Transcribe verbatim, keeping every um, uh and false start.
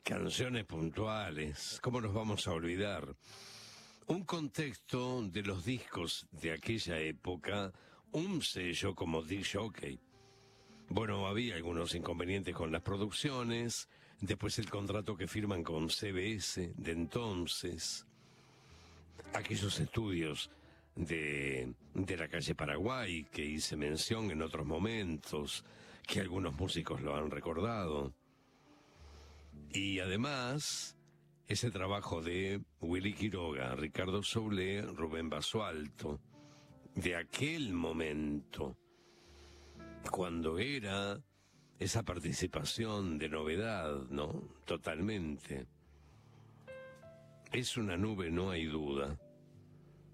Canciones puntuales, ¿cómo nos vamos a olvidar? Un contexto de los discos de aquella época, un sello como disc jockey. Bueno, había algunos inconvenientes con las producciones, después el contrato que firman con C B S de entonces, aquellos estudios de, de la calle Paraguay que hice mención en otros momentos, que algunos músicos lo han recordado. Y además, ese trabajo de Willy Quiroga, Ricardo Soule, Rubén Basualto, de aquel momento, cuando era esa participación de novedad, ¿no? Totalmente. Es una nube, no hay duda.